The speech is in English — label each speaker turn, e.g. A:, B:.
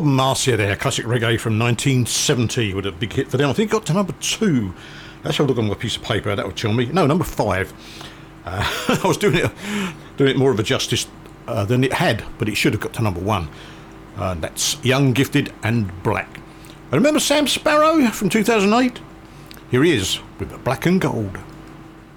A: Bob Marcia there, classic reggae from 1970, with a big hit for them. I think it got to number 2. Let's have a look on my piece of paper, that would tell me. No, number 5. I was doing it more of a justice than it had, but it should have got to number 1. That's Young, Gifted and Black. And remember Sam Sparro from 2008? Here he is with the Black and Gold.